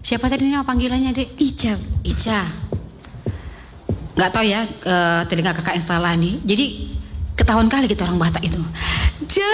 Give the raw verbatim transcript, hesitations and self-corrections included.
Siapa tadi nama panggilannya, Dek? Ica. Ica. Nggak tahu ya, uh, telinga kakak yang salah nih. Jadi ketahuan kali kita orang Batak itu.